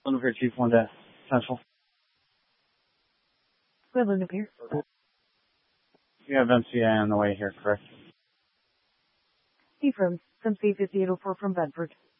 Looking for Chief 1 to Central. Good, Linda Pierce. You have MCI on the way here, correct? Affirmed. Some C5804 from Bedford.